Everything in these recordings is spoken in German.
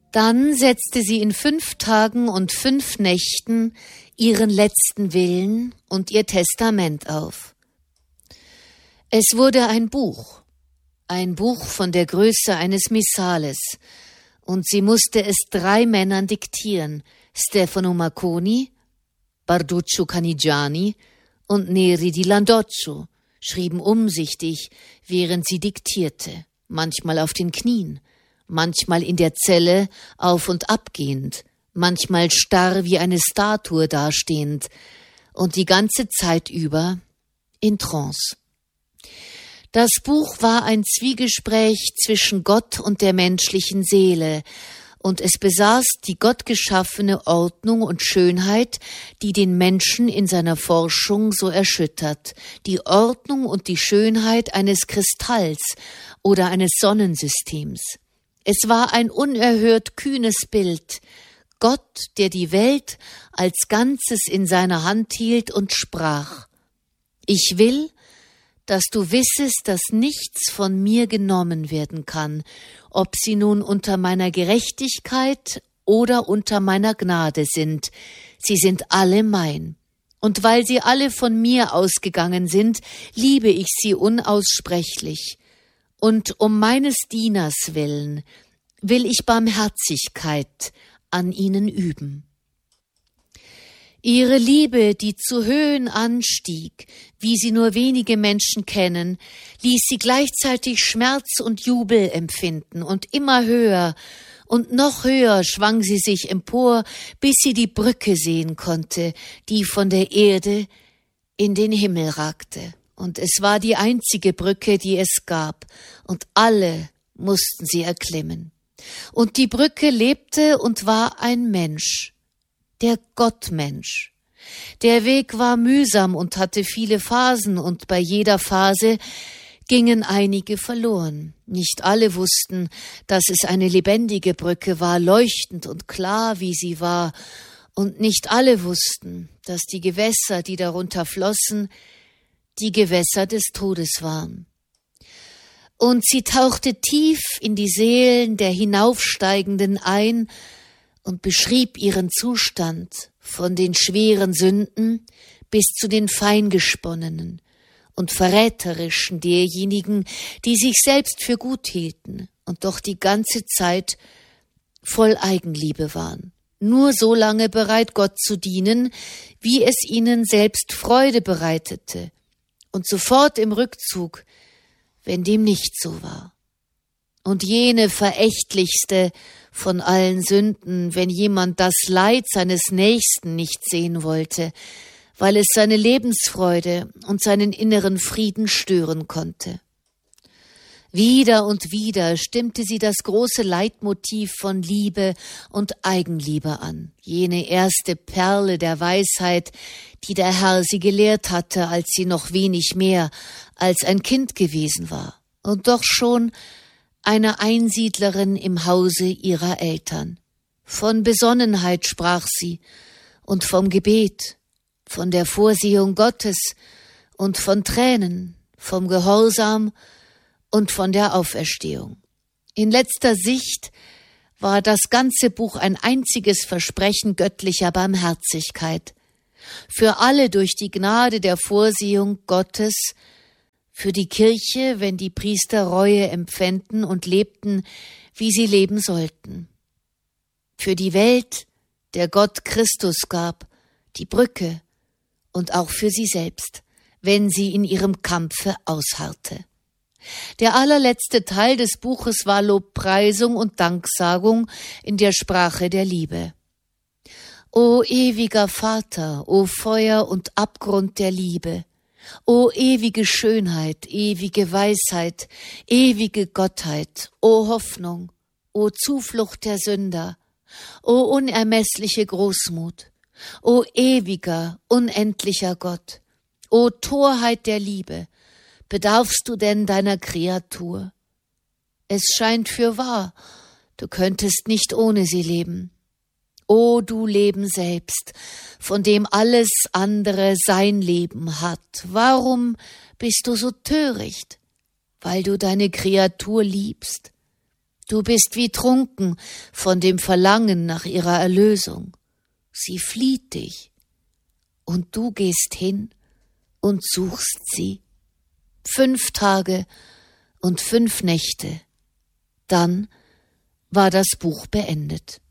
Dann setzte sie in 5 Tagen und 5 Nächten ihren letzten Willen und ihr Testament auf. Es wurde ein Buch von der Größe eines Missales, und sie musste es 3 Männern diktieren, Stefano Marconi, Barduccio Canigiani und Neri di Landoccio, schrieben umsichtig, während sie diktierte, manchmal auf den Knien, manchmal in der Zelle auf und abgehend, manchmal starr wie eine Statue dastehend und die ganze Zeit über in Trance. Das Buch war ein Zwiegespräch zwischen Gott und der menschlichen Seele, und es besaß die gottgeschaffene Ordnung und Schönheit, die den Menschen in seiner Forschung so erschüttert, die Ordnung und die Schönheit eines Kristalls oder eines Sonnensystems. Es war ein unerhört kühnes Bild, Gott, der die Welt als Ganzes in seiner Hand hielt und sprach: Ich will, dass du wissest, dass nichts von mir genommen werden kann, ob sie nun unter meiner Gerechtigkeit oder unter meiner Gnade sind. Sie sind alle mein. Und weil sie alle von mir ausgegangen sind, liebe ich sie unaussprechlich. Und um meines Dieners willen will ich Barmherzigkeit an ihnen üben. Ihre Liebe, die zu Höhen anstieg, wie sie nur wenige Menschen kennen, ließ sie gleichzeitig Schmerz und Jubel empfinden, und immer höher und noch höher schwang sie sich empor, bis sie die Brücke sehen konnte, die von der Erde in den Himmel ragte. Und es war die einzige Brücke, die es gab, und alle mussten sie erklimmen. Und die Brücke lebte und war ein Mensch, der Gottmensch. Der Weg war mühsam und hatte viele Phasen, und bei jeder Phase gingen einige verloren. Nicht alle wussten, dass es eine lebendige Brücke war, leuchtend und klar, wie sie war, und nicht alle wussten, dass die Gewässer, die darunter flossen, die Gewässer des Todes waren. Und sie tauchte tief in die Seelen der Hinaufsteigenden ein und beschrieb ihren Zustand von den schweren Sünden bis zu den feingesponnenen und verräterischen derjenigen, die sich selbst für gut hielten und doch die ganze Zeit voll Eigenliebe waren, nur so lange bereit, Gott zu dienen, wie es ihnen selbst Freude bereitete, und sofort im Rückzug, wenn dem nicht so war. Und jene verächtlichste von allen Sünden, wenn jemand das Leid seines Nächsten nicht sehen wollte, weil es seine Lebensfreude und seinen inneren Frieden stören konnte. Wieder und wieder stimmte sie das große Leitmotiv von Liebe und Eigenliebe an, jene erste Perle der Weisheit, die der Herr sie gelehrt hatte, als sie noch wenig mehr als ein Kind gewesen war und doch schon eine Einsiedlerin im Hause ihrer Eltern. Von Besonnenheit sprach sie und vom Gebet, von der Vorsehung Gottes und von Tränen, vom Gehorsam und von der Auferstehung. In letzter Sicht war das ganze Buch ein einziges Versprechen göttlicher Barmherzigkeit. Für alle durch die Gnade der Vorsehung Gottes, für die Kirche, wenn die Priester Reue empfänden und lebten, wie sie leben sollten. Für die Welt, der Gott Christus gab, die Brücke, und auch für sie selbst, wenn sie in ihrem Kampfe ausharrte. Der allerletzte Teil des Buches war Lobpreisung und Danksagung in der Sprache der Liebe. O ewiger Vater, o Feuer und Abgrund der Liebe, o ewige Schönheit, ewige Weisheit, ewige Gottheit, o Hoffnung, o Zuflucht der Sünder, o unermessliche Großmut, o ewiger, unendlicher Gott, o Torheit der Liebe, bedarfst du denn deiner Kreatur? Es scheint fürwahr, du könntest nicht ohne sie leben. O du Leben selbst, von dem alles andere sein Leben hat, warum bist du so töricht? Weil du deine Kreatur liebst. Du bist wie trunken von dem Verlangen nach ihrer Erlösung. Sie flieht dich, und du gehst hin und suchst sie. 5 Tage und 5 Nächte. Dann war das Buch beendet.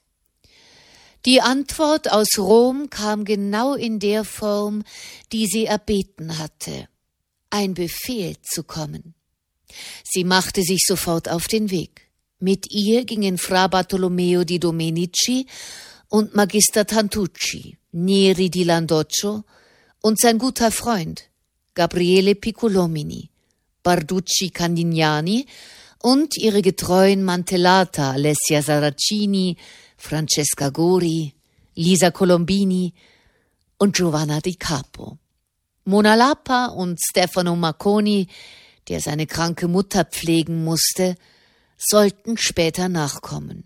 Die Antwort aus Rom kam genau in der Form, die sie erbeten hatte: ein Befehl zu kommen. Sie machte sich sofort auf den Weg. Mit ihr gingen Fra Bartolomeo di Domenici und Magister Tantucci, Neri di Landoccio und sein guter Freund Gabriele Piccolomini, Barducci Candignani und ihre getreuen Mantellata Alessia Saracini, Francesca Gori, Lisa Colombini und Giovanna di Capo. Mona Lapa und Stefano Marconi, der seine kranke Mutter pflegen musste, sollten später nachkommen.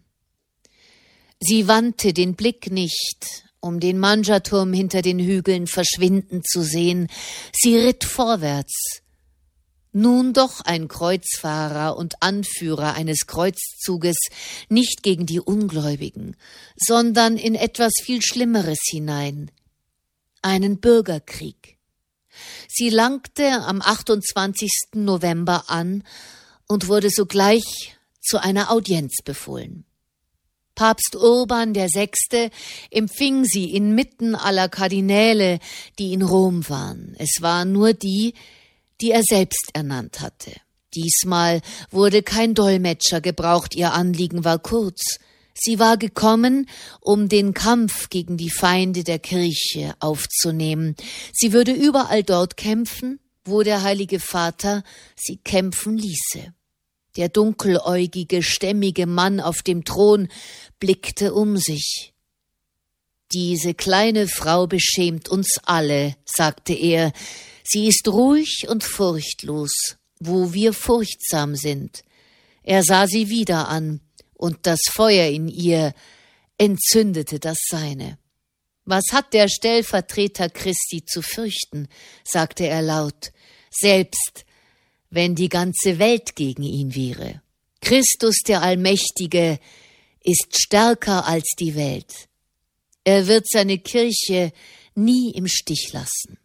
Sie wandte den Blick nicht, um den Mangiaturm hinter den Hügeln verschwinden zu sehen. Sie ritt vorwärts. Nun doch ein Kreuzfahrer und Anführer eines Kreuzzuges, nicht gegen die Ungläubigen, sondern in etwas viel Schlimmeres hinein: einen Bürgerkrieg. Sie langte am 28. November an und wurde sogleich zu einer Audienz befohlen. Papst Urban VI. Empfing sie inmitten aller Kardinäle, die in Rom waren. Es waren nur die er selbst ernannt hatte. Diesmal wurde kein Dolmetscher gebraucht, ihr Anliegen war kurz. Sie war gekommen, um den Kampf gegen die Feinde der Kirche aufzunehmen. Sie würde überall dort kämpfen, wo der Heilige Vater sie kämpfen ließe. Der dunkeläugige, stämmige Mann auf dem Thron blickte um sich. »Diese kleine Frau beschämt uns alle«, sagte er. »Sie ist ruhig und furchtlos, wo wir furchtsam sind.« Er sah sie wieder an, und das Feuer in ihr entzündete das Seine. »Was hat der Stellvertreter Christi zu fürchten?« sagte er laut, »selbst wenn die ganze Welt gegen ihn wäre. Christus der Allmächtige ist stärker als die Welt. Er wird seine Kirche nie im Stich lassen.«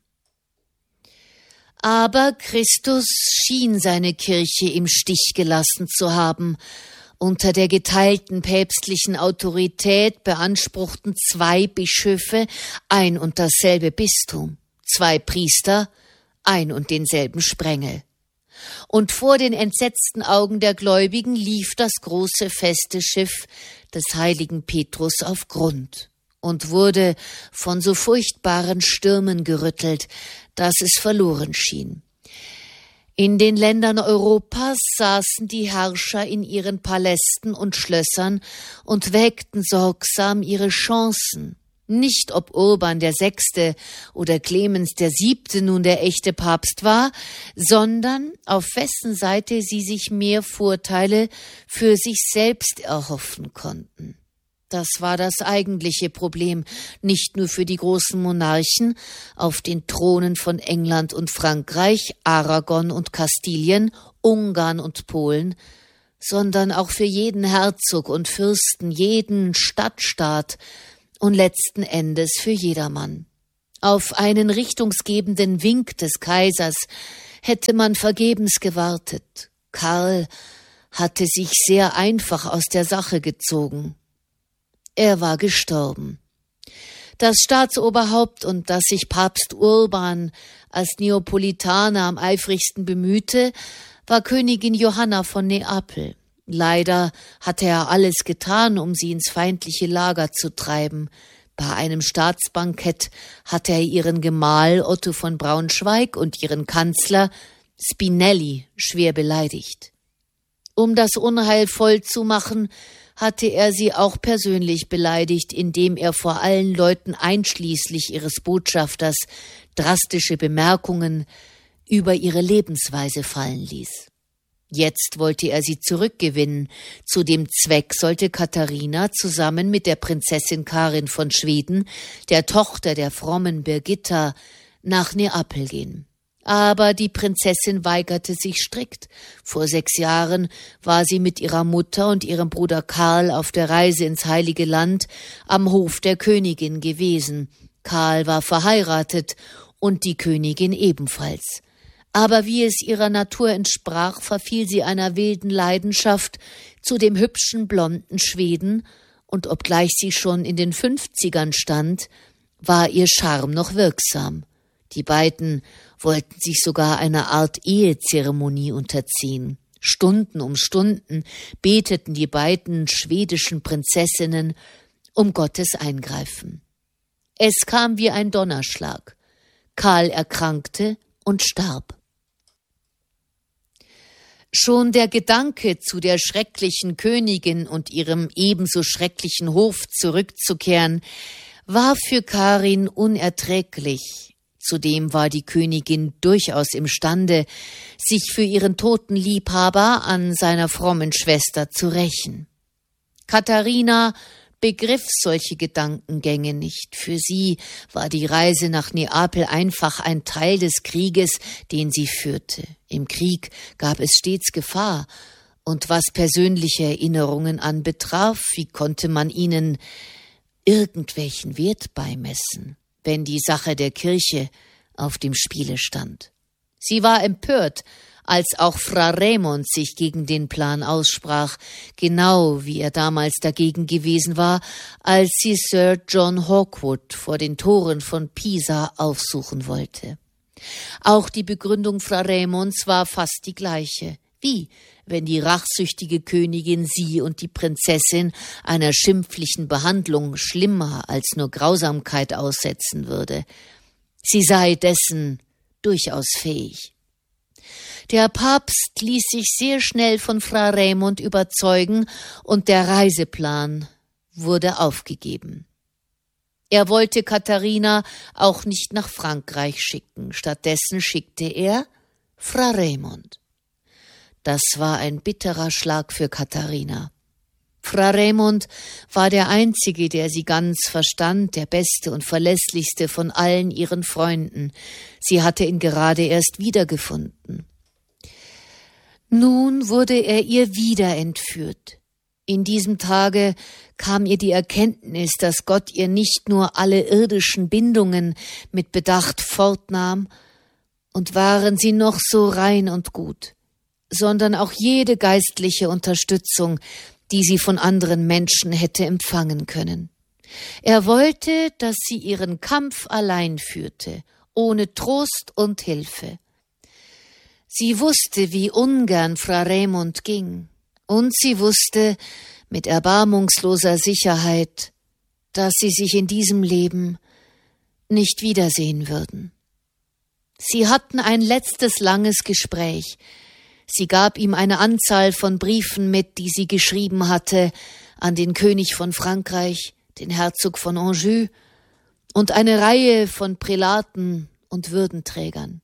Aber Christus schien seine Kirche im Stich gelassen zu haben. Unter der geteilten päpstlichen Autorität beanspruchten 2 Bischöfe ein und dasselbe Bistum, 2 Priester ein und denselben Sprengel. Und vor den entsetzten Augen der Gläubigen lief das große feste Schiff des heiligen Petrus auf Grund und wurde von so furchtbaren Stürmen gerüttelt, dass es verloren schien. In den Ländern Europas saßen die Herrscher in ihren Palästen und Schlössern und wägten sorgsam ihre Chancen. Nicht, ob Urban VI. Oder Clemens VII. Nun der echte Papst war, sondern auf wessen Seite sie sich mehr Vorteile für sich selbst erhoffen konnten. Das war das eigentliche Problem, nicht nur für die großen Monarchen auf den Thronen von England und Frankreich, Aragon und Kastilien, Ungarn und Polen, sondern auch für jeden Herzog und Fürsten, jeden Stadtstaat und letzten Endes für jedermann. Auf einen richtungsgebenden Wink des Kaisers hätte man vergebens gewartet. Karl hatte sich sehr einfach aus der Sache gezogen. Er war gestorben. Das Staatsoberhaupt, um das sich Papst Urban als Neapolitaner am eifrigsten bemühte, war Königin Johanna von Neapel. Leider hatte er alles getan, um sie ins feindliche Lager zu treiben. Bei einem Staatsbankett hatte er ihren Gemahl Otto von Braunschweig und ihren Kanzler Spinelli schwer beleidigt. Um das Unheil voll zu machen, hatte er sie auch persönlich beleidigt, indem er vor allen Leuten einschließlich ihres Botschafters drastische Bemerkungen über ihre Lebensweise fallen ließ. Jetzt wollte er sie zurückgewinnen. Zu dem Zweck sollte Katharina zusammen mit der Prinzessin Karin von Schweden, der Tochter der frommen Birgitta, nach Neapel gehen. Aber die Prinzessin weigerte sich strikt. Vor 6 Jahren war sie mit ihrer Mutter und ihrem Bruder Karl auf der Reise ins Heilige Land am Hof der Königin gewesen. Karl war verheiratet und die Königin ebenfalls. Aber wie es ihrer Natur entsprach, verfiel sie einer wilden Leidenschaft zu dem hübschen, blonden Schweden, und obgleich sie schon in den 50ern stand, war ihr Charme noch wirksam. Die beiden wollten sich sogar einer Art Ehezeremonie unterziehen. Stunden um Stunden beteten die beiden schwedischen Prinzessinnen um Gottes Eingreifen. Es kam wie ein Donnerschlag. Karl erkrankte und starb. Schon der Gedanke, zu der schrecklichen Königin und ihrem ebenso schrecklichen Hof zurückzukehren, war für Karin unerträglich. Zudem war die Königin durchaus imstande, sich für ihren toten Liebhaber an seiner frommen Schwester zu rächen. Katharina begriff solche Gedankengänge nicht. Für sie war die Reise nach Neapel einfach ein Teil des Krieges, den sie führte. Im Krieg gab es stets Gefahr, und was persönliche Erinnerungen anbetraf, wie konnte man ihnen irgendwelchen Wert beimessen, wenn die Sache der Kirche auf dem Spiele stand? Sie war empört, als auch Fra Raimond sich gegen den Plan aussprach, genau wie er damals dagegen gewesen war, als sie Sir John Hawkwood vor den Toren von Pisa aufsuchen wollte. Auch die Begründung Fra Raimonds war fast die gleiche. Wie, wenn die rachsüchtige Königin sie und die Prinzessin einer schimpflichen Behandlung schlimmer als nur Grausamkeit aussetzen würde? Sie sei dessen durchaus fähig. Der Papst ließ sich sehr schnell von Fra Raimond überzeugen und der Reiseplan wurde aufgegeben. Er wollte Katharina auch nicht nach Frankreich schicken, stattdessen schickte er Fra Raimond. Das war ein bitterer Schlag für Katharina. Fra Raimond war der Einzige, der sie ganz verstand, der beste und verlässlichste von allen ihren Freunden. Sie hatte ihn gerade erst wiedergefunden. Nun wurde er ihr wieder entführt. In diesem Tage kam ihr die Erkenntnis, dass Gott ihr nicht nur alle irdischen Bindungen mit Bedacht fortnahm, und waren sie noch so rein und gut, sondern auch jede geistliche Unterstützung, die sie von anderen Menschen hätte empfangen können. Er wollte, dass sie ihren Kampf allein führte, ohne Trost und Hilfe. Sie wusste, wie ungern Fra Raimond ging, und sie wusste mit erbarmungsloser Sicherheit, dass sie sich in diesem Leben nicht wiedersehen würden. Sie hatten ein letztes langes Gespräch. Sie gab ihm eine Anzahl von Briefen mit, die sie geschrieben hatte an den König von Frankreich, den Herzog von Anjou und eine Reihe von Prälaten und Würdenträgern.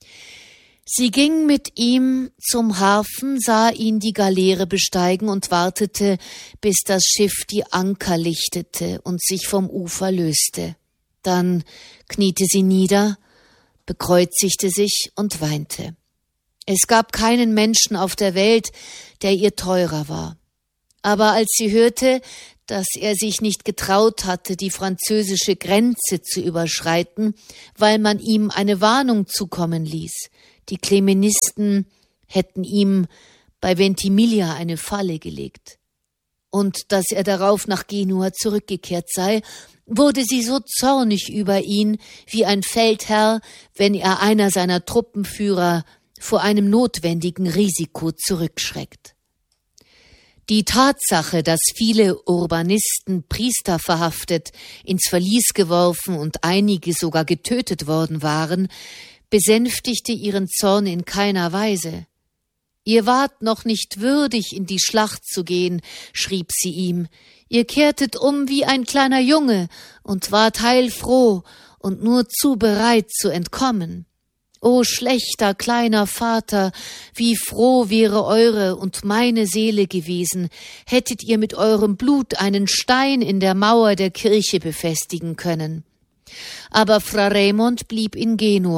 Sie ging mit ihm zum Hafen, sah ihn die Galeere besteigen und wartete, bis das Schiff die Anker lichtete und sich vom Ufer löste. Dann kniete sie nieder, bekreuzigte sich und weinte. Es gab keinen Menschen auf der Welt, der ihr teurer war. Aber als sie hörte, dass er sich nicht getraut hatte, die französische Grenze zu überschreiten, weil man ihm eine Warnung zukommen ließ, die Clemenisten hätten ihm bei Ventimiglia eine Falle gelegt, und dass er darauf nach Genua zurückgekehrt sei, wurde sie so zornig über ihn wie ein Feldherr, wenn er einer seiner Truppenführer vor einem notwendigen Risiko zurückschreckt. Die Tatsache, dass viele Urbanisten Priester verhaftet, ins Verlies geworfen und einige sogar getötet worden waren, besänftigte ihren Zorn in keiner Weise. »Ihr wart noch nicht würdig, in die Schlacht zu gehen«, schrieb sie ihm. »Ihr kehrtet um wie ein kleiner Junge und wart heilfroh und nur zu bereit zu entkommen. O schlechter kleiner Vater, wie froh wäre eure und meine Seele gewesen, hättet ihr mit eurem Blut einen Stein in der Mauer der Kirche befestigen können.« Aber Fra Raimond blieb in Genua,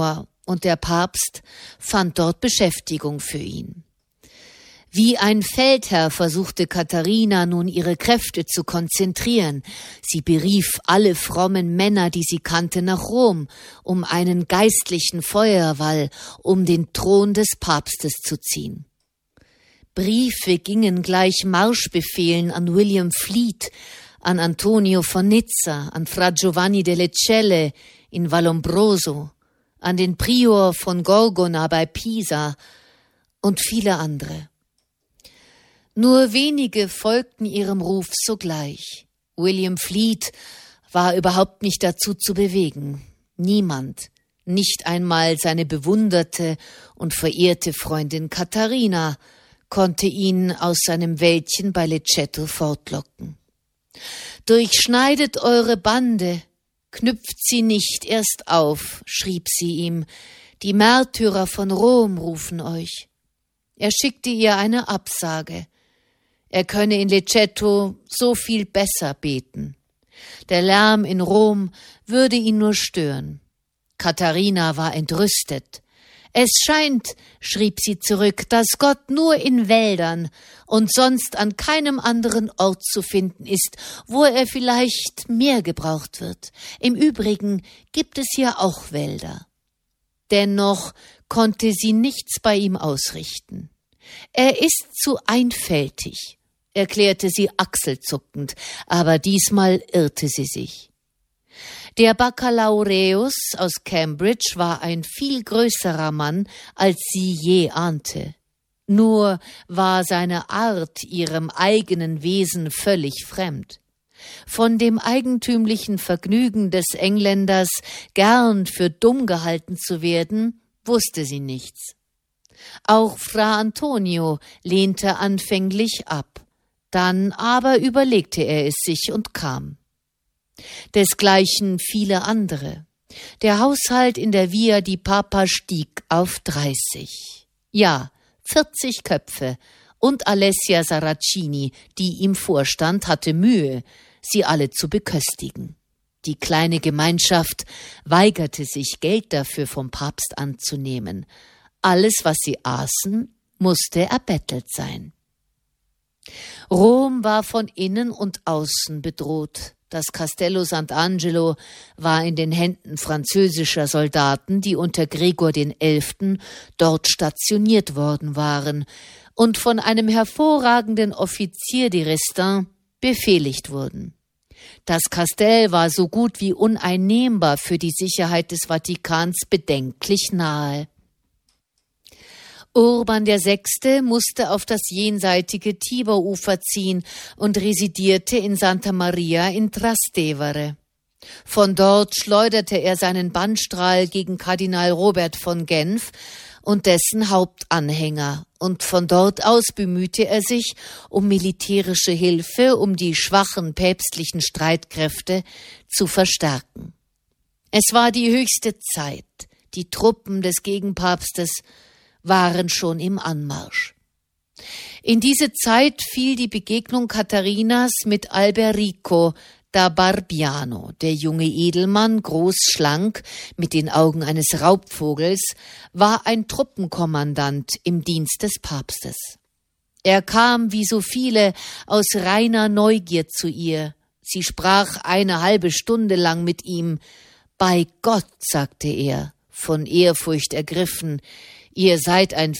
und der Papst fand dort Beschäftigung für ihn. Wie ein Feldherr versuchte Katharina nun ihre Kräfte zu konzentrieren. Sie berief alle frommen Männer, die sie kannte, nach Rom, um einen geistlichen Feuerwall um den Thron des Papstes zu ziehen. Briefe gingen gleich Marschbefehlen an William Fleet, an Antonio von Nizza, an Fra Giovanni delle Celle in Vallombroso, an den Prior von Gorgona bei Pisa und viele andere. Nur wenige folgten ihrem Ruf sogleich. William Fleet war überhaupt nicht dazu zu bewegen. Niemand, nicht einmal seine bewunderte und verehrte Freundin Katharina, konnte ihn aus seinem Wäldchen bei Lecceto fortlocken. »Durchschneidet eure Bande, knüpft sie nicht erst auf«, schrieb sie ihm, »die Märtyrer von Rom rufen euch.« Er schickte ihr eine Absage. Er könne in Lecceto so viel besser beten. Der Lärm in Rom würde ihn nur stören. Katharina war entrüstet. »Es scheint«, schrieb sie zurück, »dass Gott nur in Wäldern und sonst an keinem anderen Ort zu finden ist, wo er vielleicht mehr gebraucht wird. Im Übrigen gibt es ja auch Wälder.« Dennoch konnte sie nichts bei ihm ausrichten. »Er ist zu einfältig«, erklärte sie achselzuckend, aber diesmal irrte sie sich. Der Baccalaureus aus Cambridge war ein viel größerer Mann, als sie je ahnte. Nur war seine Art ihrem eigenen Wesen völlig fremd. Von dem eigentümlichen Vergnügen des Engländers, gern für dumm gehalten zu werden, wusste sie nichts. Auch Fra Antonio lehnte anfänglich ab. Dann aber überlegte er es sich und kam. Desgleichen viele andere. Der Haushalt in der Via di Papa stieg auf 30. Ja, 40 Köpfe und Alessia Saracini, die ihm vorstand, hatte Mühe, sie alle zu beköstigen. Die kleine Gemeinschaft weigerte sich, Geld dafür vom Papst anzunehmen. Alles, was sie aßen, musste erbettelt sein. Rom war von innen und außen bedroht. Das Castello Sant'Angelo war in den Händen französischer Soldaten, die unter Gregor XI. Dort stationiert worden waren und von einem hervorragenden Offizier de Restin befehligt wurden. Das Kastell war so gut wie uneinnehmbar, für die Sicherheit des Vatikans bedenklich nahe. Urban VI. Musste auf das jenseitige Tiberufer ziehen und residierte in Santa Maria in Trastevere. Von dort schleuderte er seinen Bannstrahl gegen Kardinal Robert von Genf und dessen Hauptanhänger, und von dort aus bemühte er sich um militärische Hilfe, um die schwachen päpstlichen Streitkräfte zu verstärken. Es war die höchste Zeit. Die Truppen des Gegenpapstes waren schon im Anmarsch. In diese Zeit fiel die Begegnung Katharinas mit Alberico da Barbiano. Der junge Edelmann, groß, schlank, mit den Augen eines Raubvogels, war ein Truppenkommandant im Dienst des Papstes. Er kam, wie so viele, aus reiner Neugier zu ihr. Sie sprach eine halbe Stunde lang mit ihm. »Bei Gott«, sagte er, von Ehrfurcht ergriffen, »ihr seid ein